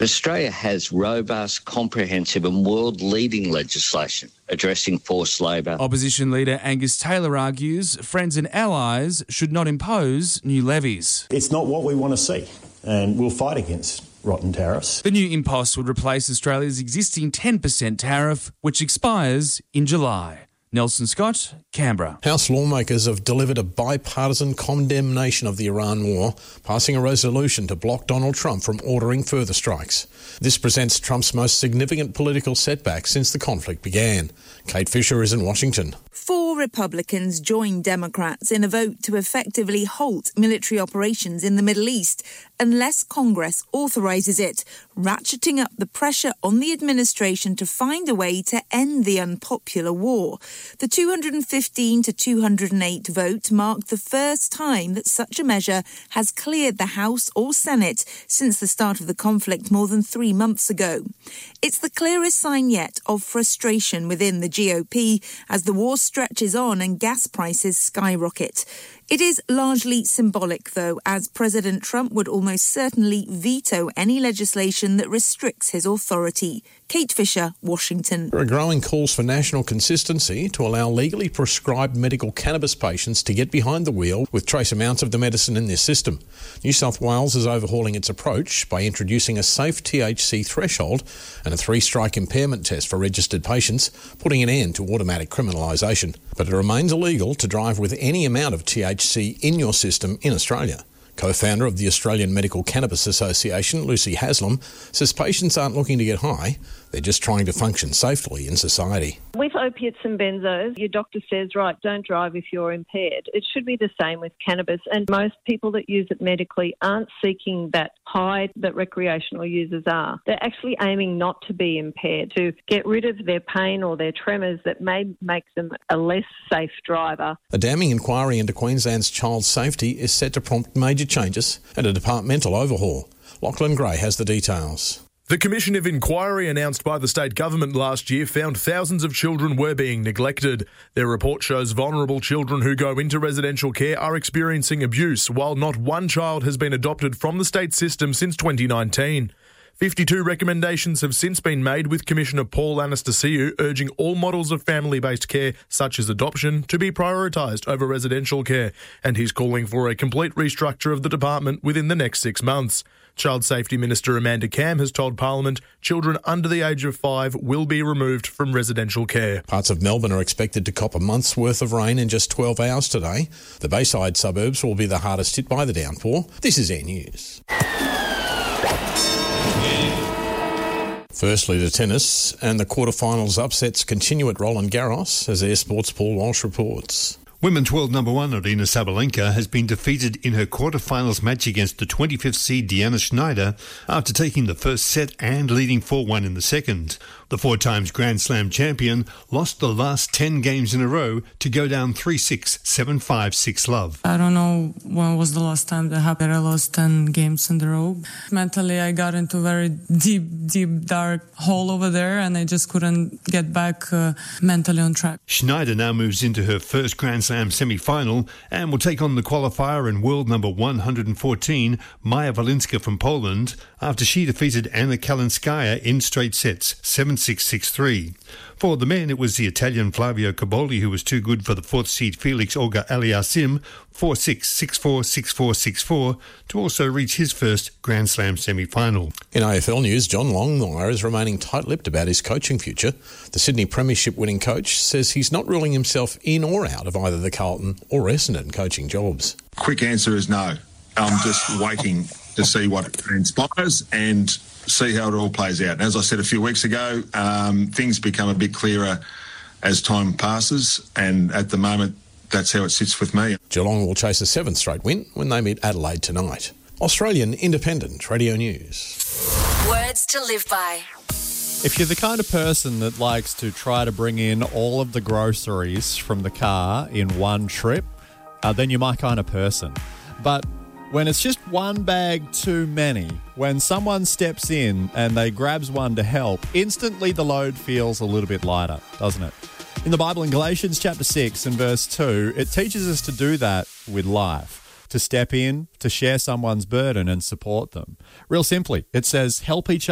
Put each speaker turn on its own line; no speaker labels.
Australia has robust, comprehensive and world-leading legislation addressing forced labour.
Opposition leader Angus Taylor argues friends and allies should not impose new levies.
It's not what we want to see, and we'll fight against rotten tariffs.
The new impost would replace Australia's existing 10% tariff, which expires in July. Nelson Scott, Canberra.
House lawmakers have delivered a bipartisan condemnation of the Iran war, passing a resolution to block Donald Trump from ordering further strikes. This presents Trump's most significant political setback since the conflict began. Kate Fisher is in Washington.
4 Republicans joined Democrats in a vote to effectively halt military operations in the Middle East unless Congress authorises it, ratcheting up the pressure on the administration to find a way to end the unpopular war. The 215 to 208 vote marked the first time that such a measure has cleared the House or Senate since the start of the conflict more than 3 months ago. It's the clearest sign yet of frustration within the GOP as the war stretches on and gas prices skyrocket. It is largely symbolic, though, as President Trump would almost certainly veto any legislation that restricts his authority. Kate Fisher, Washington.
There are growing calls for national consistency to allow legally prescribed medical cannabis patients to get behind the wheel with trace amounts of the medicine in their system. New South Wales is overhauling its approach by introducing a safe THC threshold and a 3-strike impairment test for registered patients, putting an end to automatic criminalisation. But it remains illegal to drive with any amount of THC in your system in Australia. Co-founder of the Australian Medical Cannabis Association, Lucy Haslam, says patients aren't looking to get high, they're just trying to function safely in society.
With opiates and benzos, your doctor says, right, don't drive if you're impaired. It should be the same with cannabis, and most people that use it medically aren't seeking that high that recreational users are. They're actually aiming not to be impaired, to get rid of their pain or their tremors that may make them a less safe driver.
A damning inquiry into Queensland's child safety is set to prompt major changes and a departmental overhaul. Lachlan Gray has the details.
The Commission of Inquiry announced by the state government last year found thousands of children were being neglected. Their report shows vulnerable children who go into residential care are experiencing abuse, while not one child has been adopted from the state system since 2019. 52 recommendations have since been made, with Commissioner Paul Anastasiou urging all models of family-based care, such as adoption, to be prioritised over residential care, and he's calling for a complete restructure of the department within the next 6 months. Child Safety Minister Amanda Cam has told Parliament children under the age of 5 will be removed from residential care.
Parts of Melbourne are expected to cop a month's worth of rain in just 12 hours today. The Bayside suburbs will be the hardest hit by the downpour. This is Air News. Firstly to tennis, and the quarterfinals upsets continue at Roland Garros, as Air Sports' Paul Walsh reports.
Women's world number 1 Aryna Sabalenka has been defeated in her quarterfinals match against the 25th seed Diana Schneider after taking the first set and leading 4-1 in the second. The 4-times Grand Slam champion lost the last 10 games in a row to go down 3-6, 7-5, 6-love.
I don't know when was the last time that happened. I lost 10 games in a row. Mentally, I got into a very deep, dark hole over there, and I just couldn't get back mentally on track.
Schneider now moves into her first Grand Slam semi-final and will take on the qualifier and world number 114, Maja Walinska from Poland, after she defeated Anna Kalinskaya in straight sets, 7-6, 6-3. For the men, it was the Italian Flavio Cobolli who was too good for the 4th seed Felix Auger-Aliassime, 4-6, 6-4, 6-4, 6-4, to also reach his first Grand Slam semi-final.
In AFL news, John Longmire is remaining tight-lipped about his coaching future. The Sydney Premiership winning coach says he's not ruling himself in or out of either the Carlton or Essendon coaching jobs.
Quick answer is no. I'm just waiting to see what transpires and see how it all plays out. And as I said a few weeks ago, things become a bit clearer as time passes, and at the moment, that's how it sits with me.
Geelong will chase a 7th straight win when they meet Adelaide tonight. Australian Independent Radio News.
Words to live by.
If you're the kind of person that likes to try to bring in all of the groceries from the car in one trip, then you're my kind of person. But when it's just one bag too many, when someone steps in and they grabs one to help, instantly the load feels a little bit lighter, doesn't it? In the Bible, in Galatians chapter 6 and verse 2, it teaches us to do that with life, to step in, to share someone's burden and support them. Real simply, it says, help each other.